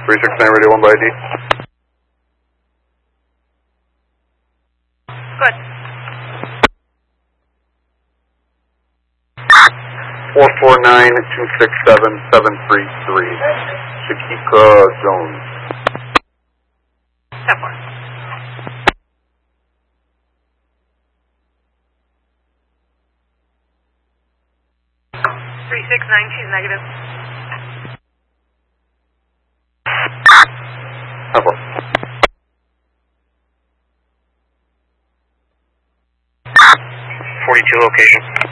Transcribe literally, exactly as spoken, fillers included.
three six nine radio one by I D. Good. four four nine two six seven seven three three. Shakika Jones. ten four. three six nine, she's negative. ten four. forty-two location.